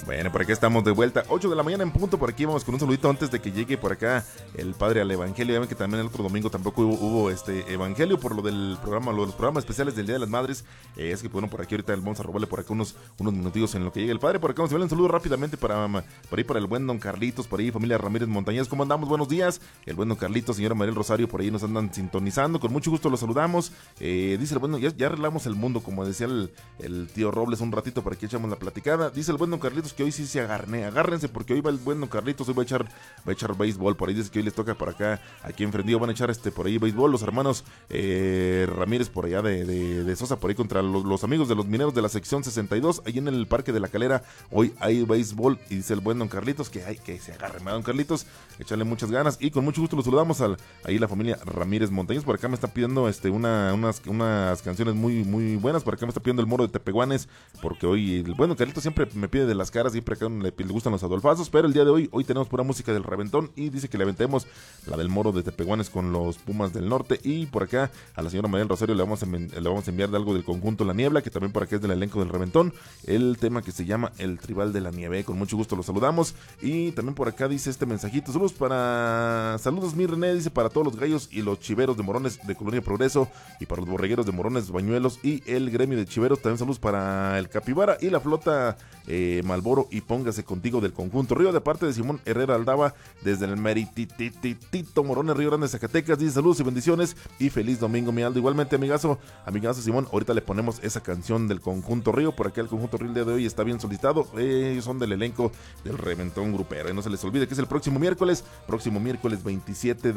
Bueno, por acá estamos de vuelta, 8 de la mañana en punto. Por aquí vamos con un saludito antes de que llegue por acá el padre al evangelio. Ya ven que también el otro domingo tampoco hubo evangelio por lo del programa, lo de los programas especiales del Día de las Madres. Es que bueno, por aquí ahorita vamos a robarle por acá unos minutillos en lo que llegue el padre. Por acá vamos a darle un saludo rápidamente por ahí para el buen don Carlitos, por ahí familia Ramírez Montañez. ¿Cómo andamos? Buenos días. El buen don Carlitos, señora María Rosario, por ahí nos andan sintonizando. Con mucho gusto los saludamos. Dice el bueno, ya arreglamos el mundo, como decía el tío Robles un ratito para que echamos la platicada. Dice el buen don Carlitos que hoy sí se agárrense porque hoy va el buen don Carlitos, hoy va a echar béisbol. Por ahí dice que hoy les toca por acá, aquí en Frenillo van a echar por ahí béisbol, los hermanos Ramírez por allá de Sosa, por ahí contra los amigos de los mineros de la sección 62, ahí en el Parque de la Calera, hoy hay béisbol. Y dice el buen don Carlitos que se agarren a don Carlitos, echarle muchas ganas, y con mucho gusto los saludamos ahí la familia Ramírez Montañez. Por acá me está pidiendo unas canciones muy, muy buenas. Por acá me está pidiendo el Moro de Tepehuanes, porque hoy el buen don Carlitos siempre me pide de las caras, siempre acá le gustan los adolfazos, pero el día de hoy tenemos pura música del Reventón, y dice que le aventemos la del Moro de Tepehuanes con los Pumas del Norte. Y por acá a la señora María del Rosario le vamos a enviar de algo del conjunto La Niebla, que también por acá es del elenco del Reventón, el tema que se llama El Tribal de la Nieve. Con mucho gusto los saludamos. Y también por acá dice este mensajito: saludos mi René, dice, para todos los gallos y los chiveros de Morones de Colonia Progreso, y para los borregueros de Morones, Bañuelos y el gremio de chiveros. También saludos para el Capibara y la flota Malboro y Póngase Contigo del conjunto Río, de parte de Simón Herrera Aldaba desde el Merititito Morones, Río Grande, Zacatecas. Dice saludos y bendiciones y feliz domingo, mi Aldo. Igualmente, amigazo Simón, ahorita le ponemos esa canción del conjunto Río. Por acá el conjunto Río el día de hoy está bien solicitado. Ellos son del elenco del Reventón Grupero, y no se les olvide que es el próximo miércoles 27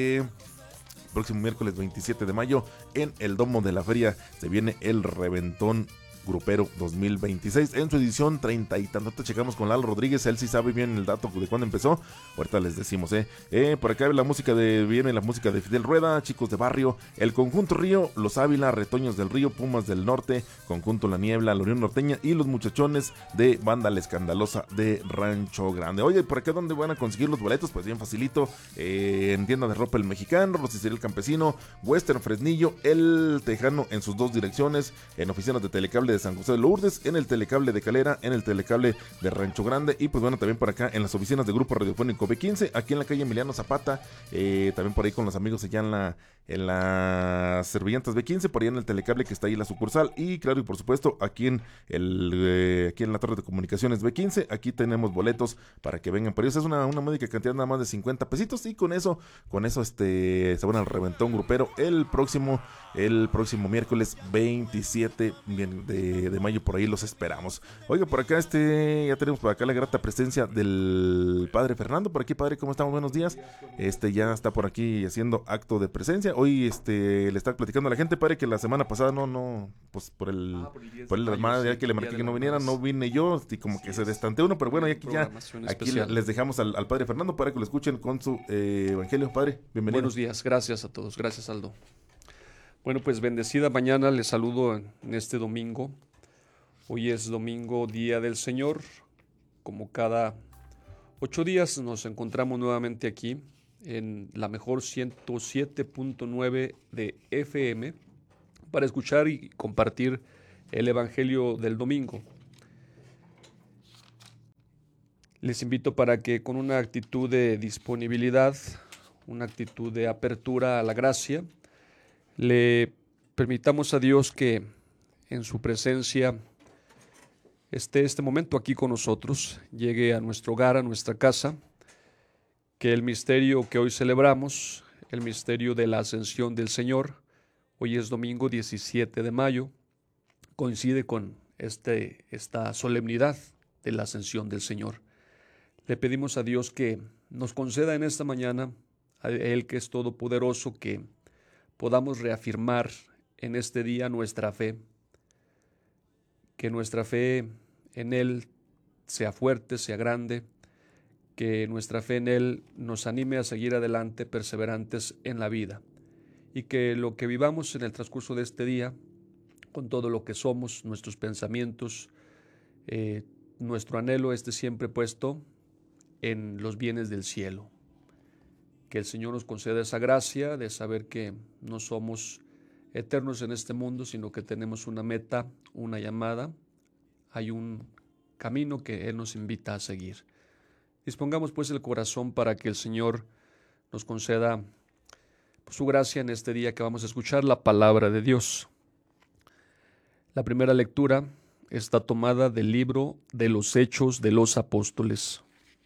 de mayo, en el Domo de la Feria se viene el Reventón Grupero 2026 en su edición 30 y tanto. Te checamos con Lalo Rodríguez, él sí sabe bien el dato de cuándo empezó. Ahorita les decimos, por acá viene la música de Fidel Rueda, Chicos de Barrio, el conjunto Río, Los Ávila, Retoños del Río, Pumas del Norte, conjunto La Niebla, La Unión Norteña y los muchachones de Banda La Escandalosa de Rancho Grande. Oye, por acá ¿dónde van a conseguir los boletos? Pues bien facilito, en tienda de ropa El Mexicano, Rosticería El Campesino, Western Fresnillo, El Tejano en sus dos direcciones, en oficinas de Telecable de San José de Lourdes, en el Telecable de Calera, en el Telecable de Rancho Grande, y pues bueno, también por acá en las oficinas de Grupo Radiofónico B15, aquí en la calle Emiliano Zapata, también por ahí con los amigos allá en las Servillantas B15, por ahí en el Telecable que está ahí la sucursal, y claro, y por supuesto aquí en la Torre de Comunicaciones B15, aquí tenemos boletos para que vengan por ellos. Es una módica cantidad, nada más de 50 pesitos, y con eso se van al Reventón Grupero el próximo miércoles 27 de mayo. Por ahí los esperamos. Oiga, por acá ya tenemos por acá la grata presencia del padre Fernando. Por aquí, padre, ¿cómo estamos? Buenos días. Ya está por aquí haciendo acto de presencia. Hoy le está platicando a la gente, padre, que la semana pasada pues por el hermano, ya que le marqué que no viniera, no vine yo, y como que se destante uno, pero bueno, aquí les dejamos al padre Fernando para que lo escuchen con su evangelio. Padre, bienvenido. Buenos días, gracias a todos, gracias Aldo. Bueno, pues bendecida mañana, les saludo en este domingo. Hoy es domingo, Día del Señor. Como cada 8 días nos encontramos nuevamente aquí en la mejor 107.9 de FM para escuchar y compartir el Evangelio del domingo. Les invito para que con una actitud de disponibilidad, una actitud de apertura a la gracia, le permitamos a Dios que en su presencia esté este momento aquí con nosotros, llegue a nuestro hogar, a nuestra casa, que el misterio que hoy celebramos, el misterio de la ascensión del Señor, hoy es domingo 17 de mayo, coincide con esta solemnidad de la ascensión del Señor. Le pedimos a Dios que nos conceda en esta mañana, a Él que es todopoderoso, que podamos reafirmar en este día nuestra fe, que nuestra fe en Él sea fuerte, sea grande, que nuestra fe en Él nos anime a seguir adelante, perseverantes en la vida, y que lo que vivamos en el transcurso de este día, con todo lo que somos, nuestros pensamientos, nuestro anhelo esté siempre puesto en los bienes del cielo. Que el Señor nos conceda esa gracia de saber que no somos eternos en este mundo, sino que tenemos una meta, una llamada. Hay un camino que Él nos invita a seguir. Dispongamos pues el corazón para que el Señor nos conceda su gracia en este día que vamos a escuchar la palabra de Dios. La primera lectura está tomada del libro de los Hechos de los Apóstoles.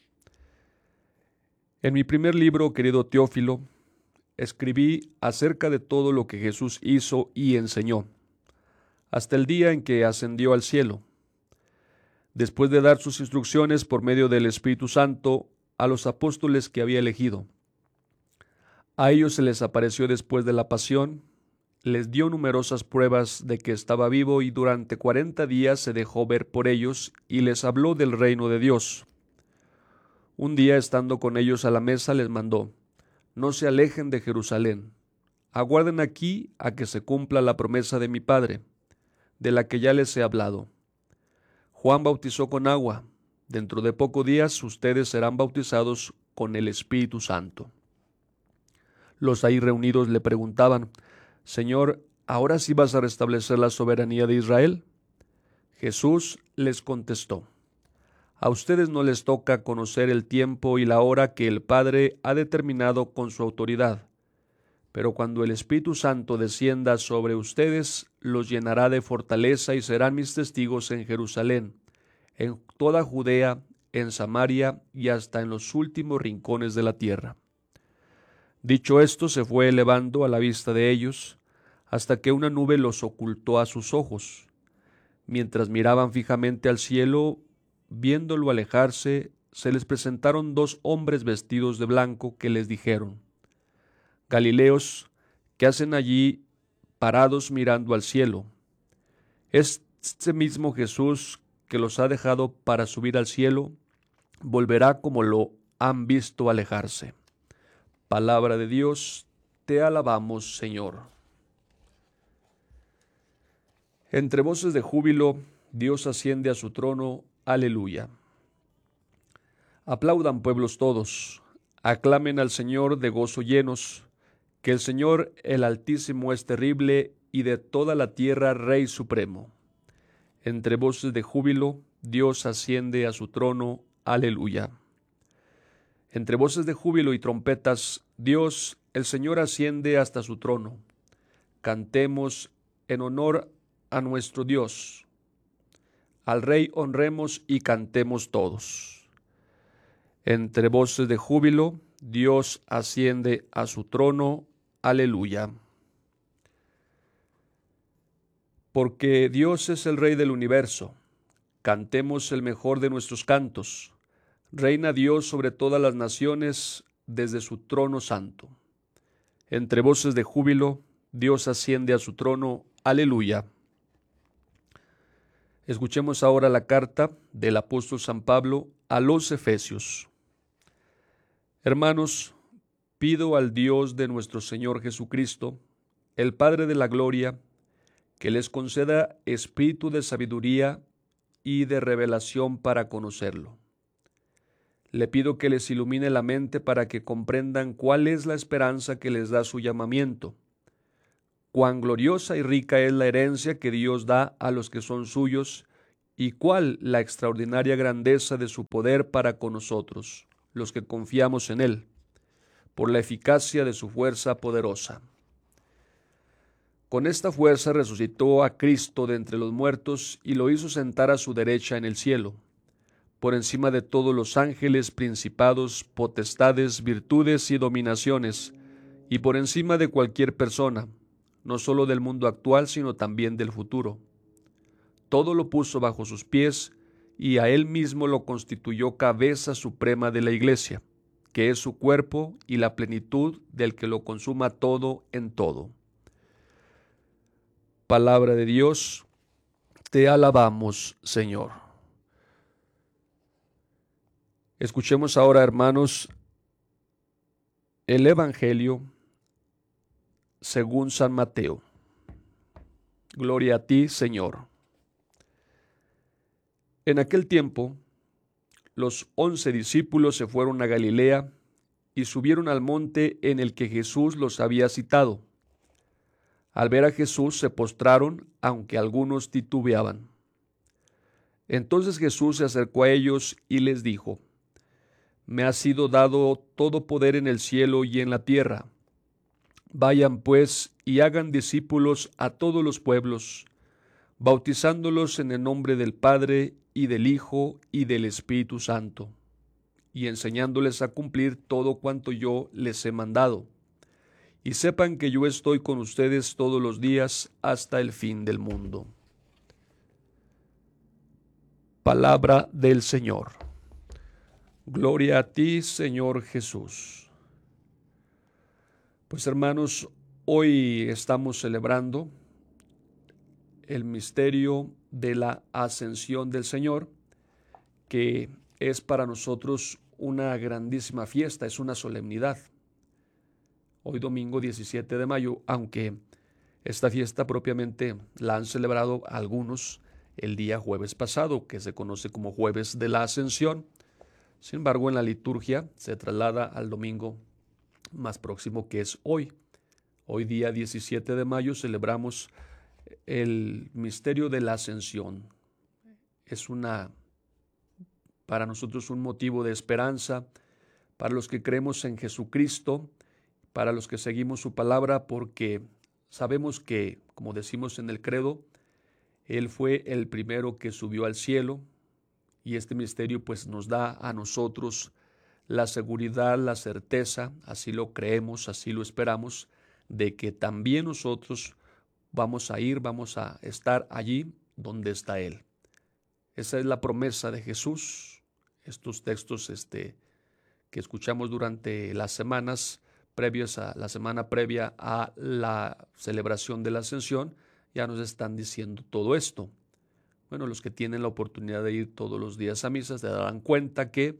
En mi primer libro, querido Teófilo, escribí acerca de todo lo que Jesús hizo y enseñó, hasta el día en que ascendió al cielo, después de dar sus instrucciones por medio del Espíritu Santo a los apóstoles que había elegido. A ellos se les apareció después de la pasión, les dio numerosas pruebas de que estaba vivo y durante 40 días se dejó ver por ellos y les habló del reino de Dios. Un día, estando con ellos a la mesa, les mandó: no se alejen de Jerusalén, aguarden aquí a que se cumpla la promesa de mi Padre, de la que ya les he hablado. Juan bautizó con agua, dentro de pocos días ustedes serán bautizados con el Espíritu Santo. Los ahí reunidos le preguntaban: Señor, ¿ahora sí vas a restablecer la soberanía de Israel? Jesús les contestó: a ustedes no les toca conocer el tiempo y la hora que el Padre ha determinado con su autoridad, pero cuando el Espíritu Santo descienda sobre ustedes, los llenará de fortaleza y serán mis testigos en Jerusalén, en toda Judea, en Samaria y hasta en los últimos rincones de la tierra. Dicho esto, se fue elevando a la vista de ellos, hasta que una nube los ocultó a sus ojos. Mientras miraban fijamente al cielo, viéndolo alejarse, se les presentaron 2 hombres vestidos de blanco que les dijeron: Galileos, ¿qué hacen allí parados mirando al cielo? Este mismo Jesús que los ha dejado para subir al cielo, volverá como lo han visto alejarse. Palabra de Dios, te alabamos, Señor. Entre voces de júbilo, Dios asciende a su trono. Aleluya. Aplaudan, pueblos todos, aclamen al Señor de gozo llenos, que el Señor el Altísimo es terrible y de toda la tierra Rey supremo. Entre voces de júbilo, Dios asciende a su trono. Aleluya. Entre voces de júbilo y trompetas, Dios, el Señor, asciende hasta su trono. Cantemos en honor a nuestro Dios. Al Rey honremos y cantemos todos. Entre voces de júbilo, Dios asciende a su trono. Aleluya. Porque Dios es el Rey del universo, cantemos el mejor de nuestros cantos. Reina Dios sobre todas las naciones desde su trono santo. Entre voces de júbilo, Dios asciende a su trono. Aleluya. Escuchemos ahora la carta del apóstol San Pablo a los Efesios. Hermanos, pido al Dios de nuestro Señor Jesucristo, el Padre de la gloria, que les conceda espíritu de sabiduría y de revelación para conocerlo. Le pido que les ilumine la mente para que comprendan cuál es la esperanza que les da su llamamiento, cuán gloriosa y rica es la herencia que Dios da a los que son suyos, y cuál la extraordinaria grandeza de su poder para con nosotros, los que confiamos en Él, por la eficacia de su fuerza poderosa. Con esta fuerza resucitó a Cristo de entre los muertos y lo hizo sentar a su derecha en el cielo, por encima de todos los ángeles, principados, potestades, virtudes y dominaciones, y por encima de cualquier persona, no solo del mundo actual, sino también del futuro. Todo lo puso bajo sus pies, y a él mismo lo constituyó cabeza suprema de la Iglesia, que es su cuerpo y la plenitud del que lo consuma todo en todo. Palabra de Dios, te alabamos, Señor. Escuchemos ahora, hermanos, el Evangelio según San Mateo. Gloria a ti, Señor. En aquel tiempo, los 11 discípulos se fueron a Galilea y subieron al monte en el que Jesús los había citado. Al ver a Jesús se postraron, aunque algunos titubeaban. Entonces Jesús se acercó a ellos y les dijo: Me ha sido dado todo poder en el cielo y en la tierra. Vayan pues y hagan discípulos a todos los pueblos, bautizándolos en el nombre del Padre y del Hijo y del Espíritu Santo, y enseñándoles a cumplir todo cuanto yo les he mandado. Y sepan que yo estoy con ustedes todos los días hasta el fin del mundo. Palabra del Señor. Gloria a ti, Señor Jesús. Pues hermanos, hoy estamos celebrando el misterio de la ascensión del Señor, que es para nosotros una grandísima fiesta, es una solemnidad. Hoy domingo 17 de mayo, aunque esta fiesta propiamente la han celebrado algunos el día jueves pasado, que se conoce como Jueves de la Ascensión. Sin embargo, en la liturgia se traslada al domingo más próximo, que es hoy. Hoy día 17 de mayo celebramos el misterio de la Ascensión. Es para nosotros un motivo de esperanza, para los que creemos en Jesucristo, para los que seguimos su palabra, porque sabemos que, como decimos en el credo, Él fue el primero que subió al cielo, y este misterio pues nos da a nosotros la seguridad, la certeza, así lo creemos, así lo esperamos, de que también nosotros vamos a estar allí donde está Él. Esa es la promesa de Jesús. Estos textos que escuchamos durante las semanas previas a la semana previa a la celebración de la Ascensión, ya nos están diciendo todo esto. Bueno, los que tienen la oportunidad de ir todos los días a misa se darán cuenta que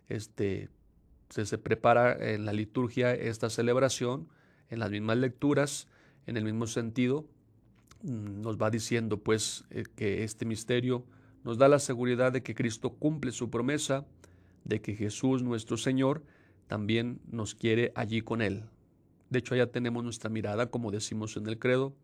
se prepara en la liturgia esta celebración, en las mismas lecturas, en el mismo sentido. Nos va diciendo pues que este misterio nos da la seguridad de que Cristo cumple su promesa, de que Jesús nuestro Señor también nos quiere allí con Él. De hecho, allá tenemos nuestra mirada, como decimos en el credo.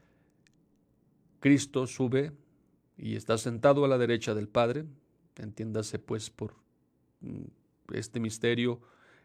Cristo sube y está sentado a la derecha del Padre. Entiéndase pues por este misterio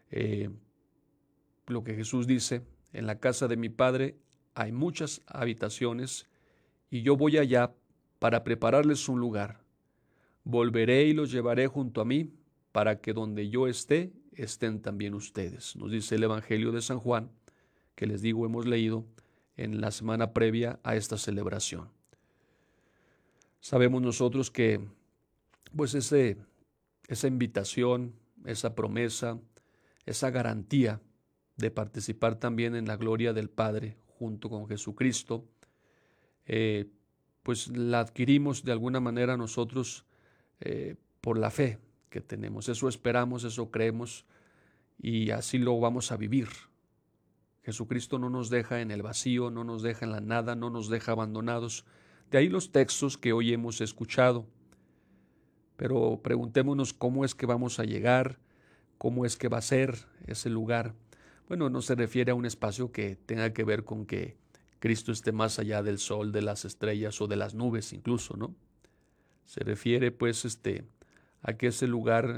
lo que Jesús dice: en la casa de mi Padre hay muchas habitaciones, y yo voy allá para prepararles un lugar. Volveré y los llevaré junto a mí, para que donde yo esté, estén también ustedes. Nos dice el Evangelio de San Juan, que les digo hemos leído en la semana previa a esta celebración. Sabemos nosotros que pues esa invitación, esa promesa, esa garantía de participar también en la gloria del Padre junto con Jesucristo, pues la adquirimos de alguna manera nosotros por la fe que tenemos. Eso esperamos, eso creemos, y así lo vamos a vivir. Jesucristo no nos deja en el vacío, no nos deja en la nada, no nos deja abandonados. De ahí los textos que hoy hemos escuchado. Pero preguntémonos cómo es que vamos a llegar, cómo es que va a ser ese lugar. Bueno, no se refiere a un espacio que tenga que ver con que Cristo esté más allá del sol, de las estrellas o de las nubes incluso, ¿no? Se refiere pues a que ese lugar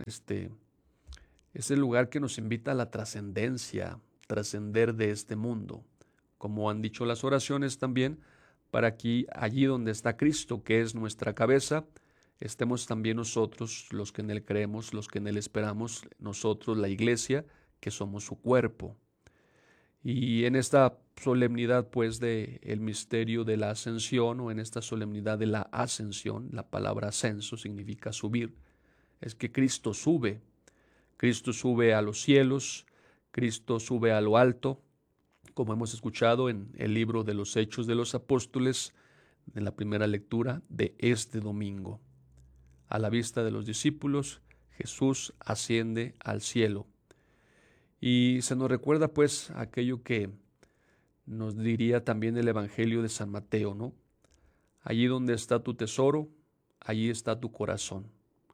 que nos invita a la trascendencia, trascender de este mundo, como han dicho las oraciones también, para que allí donde está Cristo, que es nuestra cabeza, estemos también nosotros, los que en Él creemos, los que en Él esperamos, nosotros, la Iglesia, que somos su cuerpo. Y en esta solemnidad pues del misterio de la ascensión, o en esta solemnidad de la ascensión, la palabra ascenso significa subir, es que Cristo sube a los cielos, Cristo sube a lo alto, como hemos escuchado en el libro de los Hechos de los Apóstoles, en la primera lectura de este domingo. A la vista de los discípulos, Jesús asciende al cielo. Y se nos recuerda pues aquello que nos diría también el Evangelio de San Mateo, ¿no? Allí donde está tu tesoro, allí está tu corazón.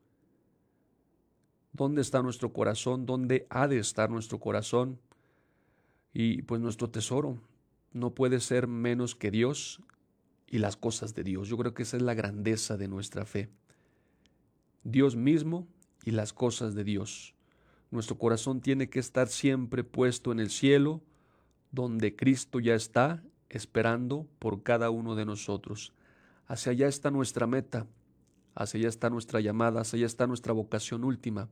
¿Dónde está nuestro corazón? ¿Dónde ha de estar nuestro corazón? Y pues nuestro tesoro no puede ser menos que Dios y las cosas de Dios. Yo creo que esa es la grandeza de nuestra fe. Dios mismo y las cosas de Dios. Nuestro corazón tiene que estar siempre puesto en el cielo, donde Cristo ya está esperando por cada uno de nosotros. Hacia allá está nuestra meta, hacia allá está nuestra llamada, hacia allá está nuestra vocación última.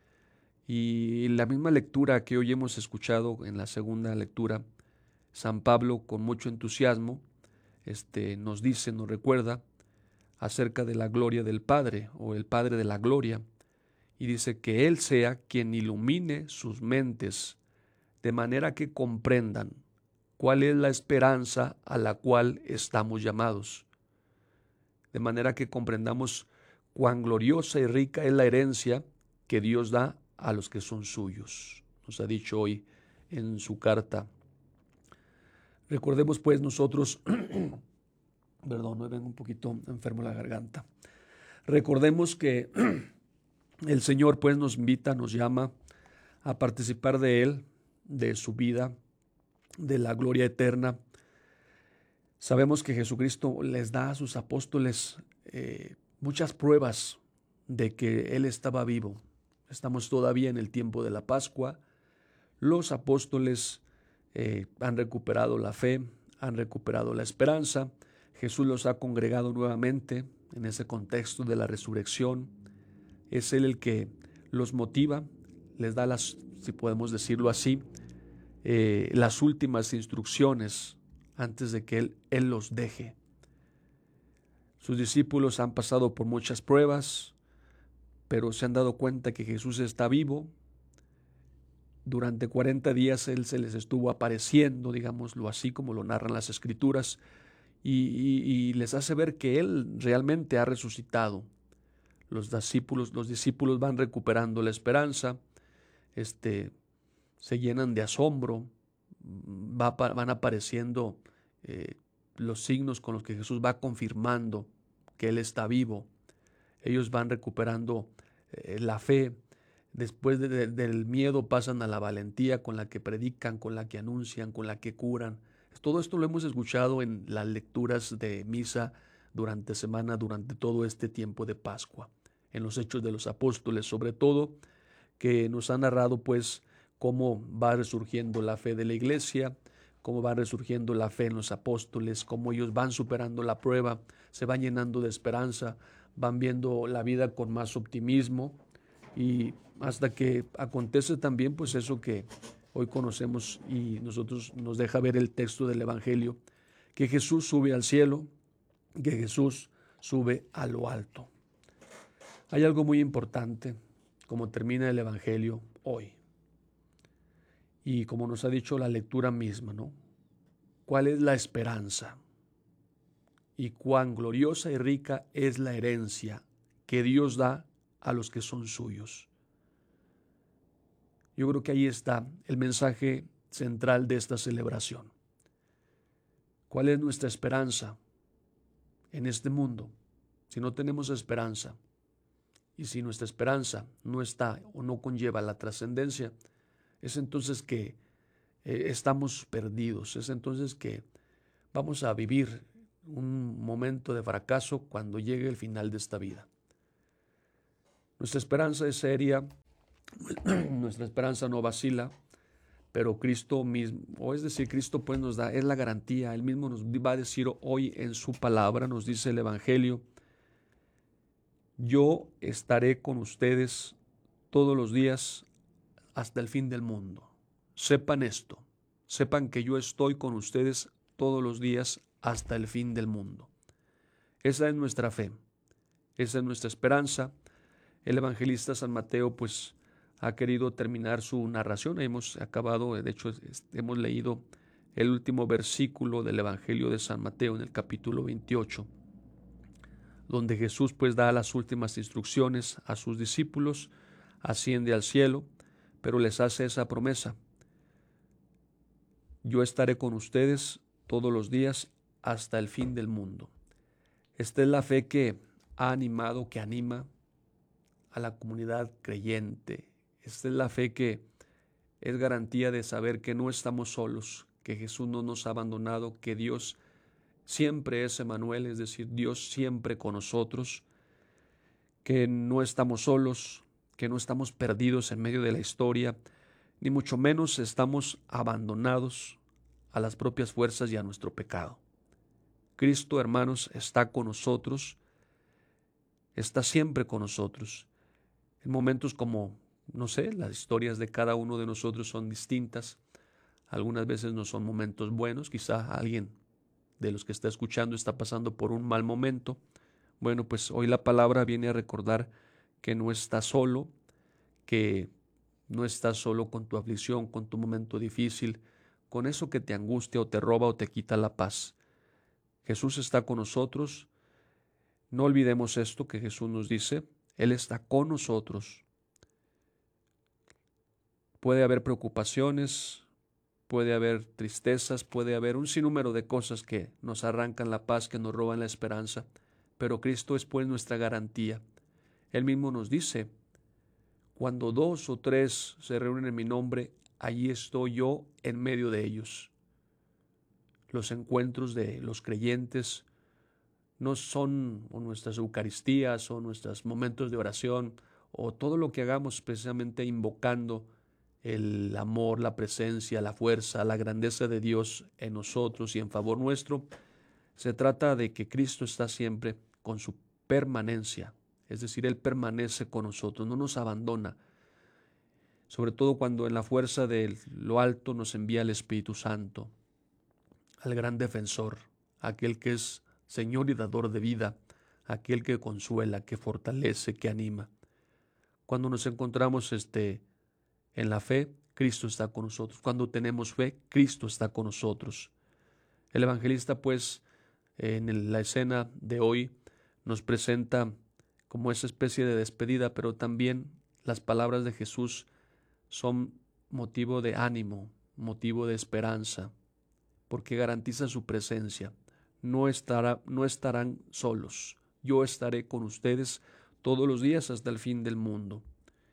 Y la misma lectura que hoy hemos escuchado en la segunda lectura, San Pablo con mucho entusiasmo nos dice, nos recuerda acerca de la gloria del Padre o el Padre de la gloria, y dice que Él sea quien ilumine sus mentes de manera que comprendan cuál es la esperanza a la cual estamos llamados, de manera que comprendamos cuán gloriosa y rica es la herencia que Dios da a los que son suyos. Nos ha dicho hoy en su carta. Recordemos pues nosotros, perdón, me vengo un poquito enfermo la garganta. Recordemos que el Señor pues nos invita, nos llama a participar de Él, de su vida, de la gloria eterna. Sabemos que Jesucristo les da a sus apóstoles muchas pruebas de que Él estaba vivo. Estamos todavía en el tiempo de la Pascua. Los apóstoles han recuperado la fe, han recuperado la esperanza. Jesús los ha congregado nuevamente en ese contexto de la resurrección. Es Él el que los motiva, les da las, si podemos decirlo así, las últimas instrucciones antes de que Él los deje. Sus discípulos han pasado por muchas pruebas, pero se han dado cuenta que Jesús está vivo. Durante 40 días Él se les estuvo apareciendo, digámoslo así, como lo narran las Escrituras, y les hace ver que Él realmente ha resucitado. Los discípulos van recuperando la esperanza, se llenan de asombro, van apareciendo los signos con los que Jesús va confirmando que Él está vivo. Ellos van recuperando la fe. Después del miedo pasan a la valentía con la que predican, con la que anuncian, con la que curan. Todo esto lo hemos escuchado en las lecturas de misa durante semana, durante todo este tiempo de Pascua, en los Hechos de los Apóstoles, sobre todo, que nos han narrado pues cómo va resurgiendo la fe de la iglesia, cómo va resurgiendo la fe en los apóstoles, cómo ellos van superando la prueba, se van llenando de esperanza, van viendo la vida con más optimismo, y hasta que acontece también pues eso que hoy conocemos y nosotros nos deja ver el texto del Evangelio, que Jesús sube al cielo, que Jesús sube a lo alto. Hay algo muy importante, como termina el Evangelio hoy, y como nos ha dicho la lectura misma, ¿no? ¿Cuál es la esperanza? Y cuán gloriosa y rica es la herencia que Dios da a los que son suyos. Yo creo que ahí está el mensaje central de esta celebración. ¿Cuál es nuestra esperanza en este mundo? Si no tenemos esperanza, y si nuestra esperanza no está o no conlleva la trascendencia, es entonces que estamos perdidos, es entonces que vamos a vivir un momento de fracaso cuando llegue el final de esta vida. Nuestra esperanza es seria, nuestra esperanza no vacila, pero Cristo mismo, o es decir, Cristo pues nos da, es la garantía, Él mismo nos va a decir hoy en su palabra, nos dice el Evangelio: yo estaré con ustedes todos los días hasta el fin del mundo. Sepan esto, sepan que yo estoy con ustedes todos los días hasta el fin del mundo. Esa es nuestra fe, esa es nuestra esperanza. El evangelista San Mateo pues ha querido terminar su narración. Hemos acabado, de hecho hemos leído el último versículo del Evangelio de San Mateo en el capítulo 28, donde Jesús pues da las últimas instrucciones a sus discípulos, asciende al cielo, pero les hace esa promesa: yo estaré con ustedes todos los días hasta el fin del mundo. Esta es la fe que ha animado, que anima a la comunidad creyente. Esta es la fe que es garantía de saber que no estamos solos, que Jesús no nos ha abandonado, que Dios siempre es Emmanuel, es decir, Dios siempre con nosotros, que no estamos solos, que no estamos perdidos en medio de la historia, ni mucho menos estamos abandonados a las propias fuerzas y a nuestro pecado. Cristo, hermanos, está con nosotros, está siempre con nosotros. En momentos como, no sé, las historias de cada uno de nosotros son distintas. Algunas veces no son momentos buenos, quizá alguien de los que está escuchando está pasando por un mal momento. Bueno, pues hoy la palabra viene a recordar que no estás solo, que no estás solo con tu aflicción, con tu momento difícil, con eso que te angustia o te roba o te quita la paz. Jesús está con nosotros. No olvidemos esto que Jesús nos dice. Él está con nosotros. Puede haber preocupaciones, puede haber tristezas, puede haber un sinnúmero de cosas que nos arrancan la paz, que nos roban la esperanza, pero Cristo es pues nuestra garantía. Él mismo nos dice, cuando 2 o 3 se reúnen en mi nombre, allí estoy yo en medio de ellos. Los encuentros de los creyentes no son nuestras eucaristías o nuestros momentos de oración o todo lo que hagamos precisamente invocando el amor, la presencia, la fuerza, la grandeza de Dios en nosotros y en favor nuestro. Se trata de que Cristo está siempre con su permanencia, es decir, Él permanece con nosotros, no nos abandona, sobre todo cuando en la fuerza de lo alto nos envía el Espíritu Santo, al gran defensor, aquel que es Señor y dador de vida, aquel que consuela, que fortalece, que anima. Cuando nos encontramos en la fe, Cristo está con nosotros. Cuando tenemos fe, Cristo está con nosotros. El evangelista, pues, en la escena de hoy, nos presenta como esa especie de despedida, pero también las palabras de Jesús son motivo de ánimo, motivo de esperanza, porque garantiza su presencia. No estarán solos. Yo estaré con ustedes todos los días hasta el fin del mundo.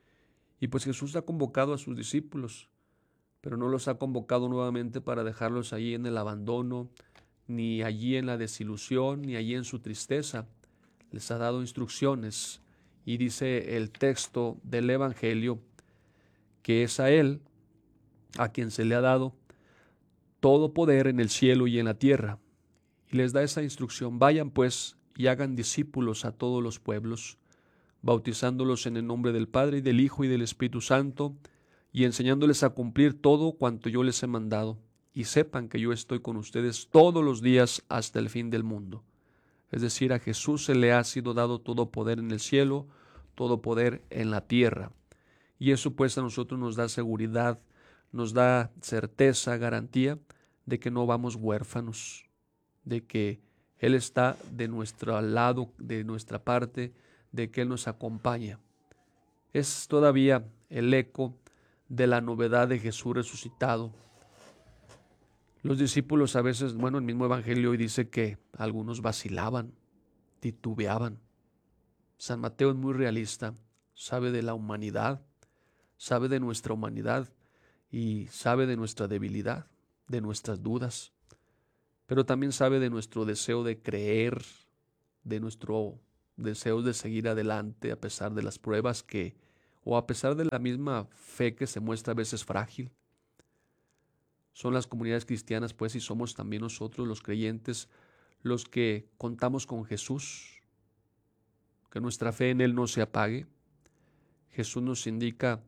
Y pues Jesús ha convocado a sus discípulos, pero no los ha convocado nuevamente para dejarlos allí en el abandono, ni allí en la desilusión, ni allí en su tristeza. Les ha dado instrucciones y dice el texto del Evangelio que es a Él a quien se le ha dado todo poder en el cielo y en la tierra. Y les da esa instrucción: vayan pues y hagan discípulos a todos los pueblos, bautizándolos en el nombre del Padre y del Hijo y del Espíritu Santo, y enseñándoles a cumplir todo cuanto yo les he mandado, y sepan que yo estoy con ustedes todos los días hasta el fin del mundo. Es decir, a Jesús se le ha sido dado todo poder en el cielo, todo poder en la tierra. Y eso pues a nosotros nos da seguridad, nos da certeza, garantía de que no vamos huérfanos, de que Él está de nuestro lado, de nuestra parte, de que Él nos acompaña. Es todavía el eco de la novedad de Jesús resucitado. Los discípulos a veces, el mismo Evangelio hoy dice que algunos vacilaban, titubeaban. San Mateo es muy realista, sabe de la humanidad, sabe de nuestra humanidad y sabe de nuestra debilidad, de nuestras dudas, pero también sabe de nuestro deseo de creer, de nuestro deseo de seguir adelante a pesar de las pruebas o a pesar de la misma fe que se muestra a veces frágil. Son las comunidades cristianas, pues, y somos también nosotros los creyentes los que contamos con Jesús, que nuestra fe en Él no se apague. Jesús nos indica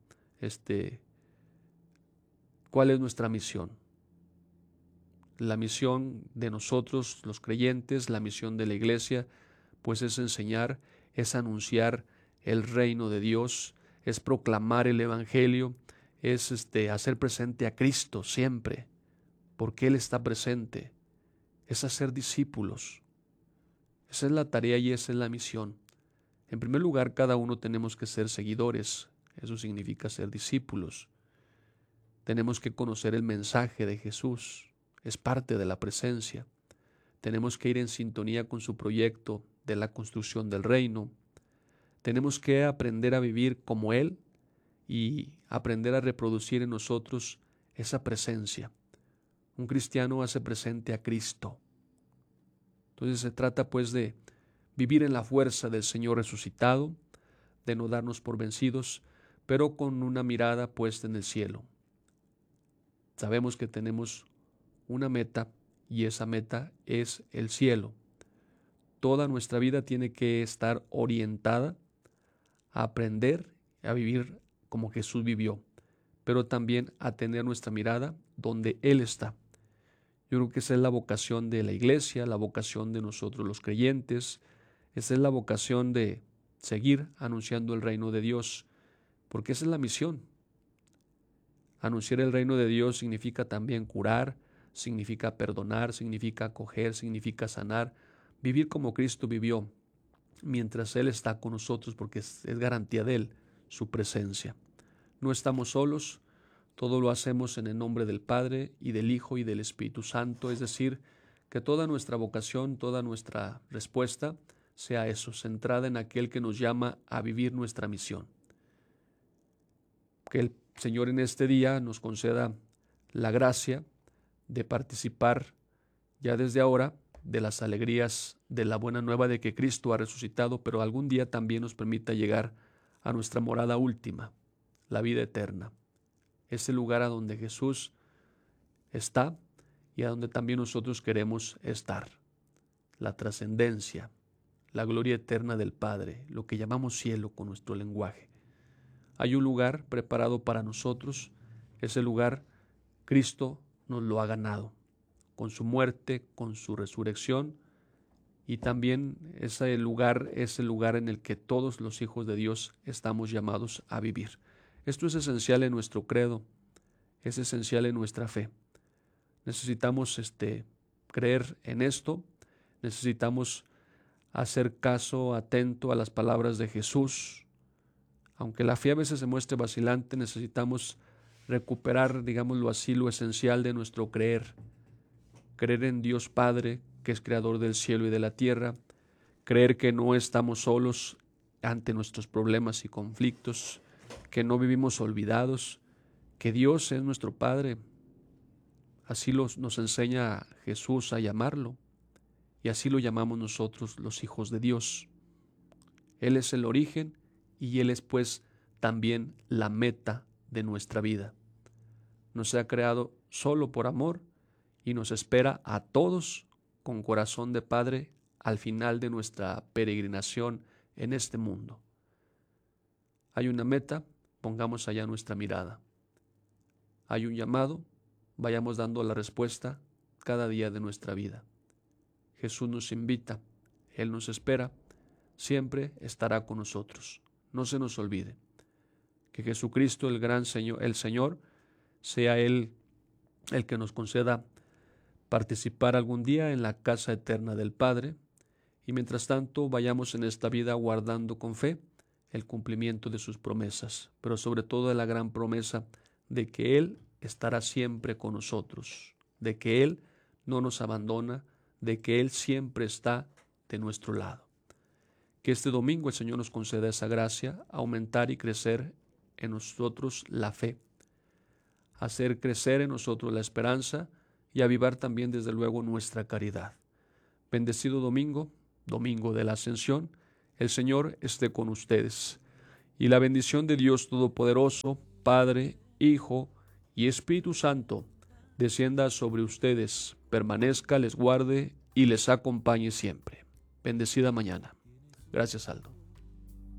cuál es nuestra misión. La misión de nosotros, los creyentes, la misión de la iglesia, pues es enseñar, es anunciar el reino de Dios, es proclamar el evangelio, es hacer presente a Cristo siempre, porque Él está presente, es hacer discípulos. Esa es la tarea y esa es la misión. En primer lugar, cada uno tenemos que ser seguidores, eso significa ser discípulos. Tenemos que conocer el mensaje de Jesús, es parte de la presencia. Tenemos que ir en sintonía con su proyecto de la construcción del reino. Tenemos que aprender a vivir como Él y aprender a reproducir en nosotros esa presencia. Un cristiano hace presente a Cristo. Entonces se trata pues de vivir en la fuerza del Señor resucitado, de no darnos por vencidos, pero con una mirada puesta en el cielo. Sabemos que tenemos una meta y esa meta es el cielo. Toda nuestra vida tiene que estar orientada a aprender a vivir como Jesús vivió, pero también a tener nuestra mirada donde Él está. Yo creo que esa es la vocación de la iglesia, la vocación de nosotros los creyentes, esa es la vocación de seguir anunciando el reino de Dios, porque esa es la misión. Anunciar el reino de Dios significa también curar, significa perdonar, significa acoger, significa sanar, vivir como Cristo vivió, mientras Él está con nosotros, porque es garantía de Él, su presencia. No estamos solos, todo lo hacemos en el nombre del Padre y del Hijo y del Espíritu Santo, es decir, que toda nuestra vocación, toda nuestra respuesta sea eso, centrada en aquel que nos llama a vivir nuestra misión. Que el Señor en este día nos conceda la gracia de participar ya desde ahora de las alegrías de la buena nueva de que Cristo ha resucitado, pero algún día también nos permita llegar a nuestra morada última, la vida eterna, ese lugar a donde Jesús está y a donde también nosotros queremos estar, la trascendencia, la gloria eterna del Padre, lo que llamamos cielo con nuestro lenguaje. Hay un lugar preparado para nosotros, ese lugar Cristo nos lo ha ganado, con su muerte, con su resurrección, y también ese lugar es el lugar en el que todos los hijos de Dios estamos llamados a vivir. Esto es esencial en nuestro credo, es esencial en nuestra fe. Necesitamos creer en esto, necesitamos hacer caso atento a las palabras de Jesús. Aunque la fe a veces se muestre vacilante, necesitamos recuperar, digámoslo así, lo esencial de nuestro creer. Creer en Dios Padre, que es creador del cielo y de la tierra. Creer que no estamos solos ante nuestros problemas y conflictos, que no vivimos olvidados, que Dios es nuestro Padre. Así nos enseña Jesús a llamarlo, y así lo llamamos nosotros los hijos de Dios. Él es el origen y Él es pues también la meta de nuestra vida. Nos ha creado solo por amor y nos espera a todos con corazón de Padre al final de nuestra peregrinación en este mundo. Hay una meta, pongamos allá nuestra mirada. Hay un llamado, vayamos dando la respuesta cada día de nuestra vida. Jesús nos invita, Él nos espera, siempre estará con nosotros. No se nos olvide que Jesucristo, el gran Señor, el Señor, sea Él el que nos conceda participar algún día en la casa eterna del Padre, y mientras tanto vayamos en esta vida guardando con fe el cumplimiento de sus promesas, pero sobre todo de la gran promesa de que Él estará siempre con nosotros, de que Él no nos abandona, de que Él siempre está de nuestro lado. Que este domingo el Señor nos conceda esa gracia, aumentar y crecer en nosotros la fe, hacer crecer en nosotros la esperanza y avivar también desde luego nuestra caridad. Bendecido domingo, domingo de la Ascensión, el Señor esté con ustedes. Y la bendición de Dios Todopoderoso, Padre, Hijo y Espíritu Santo, descienda sobre ustedes, permanezca, les guarde y les acompañe siempre. Bendecida mañana. Gracias, Aldo.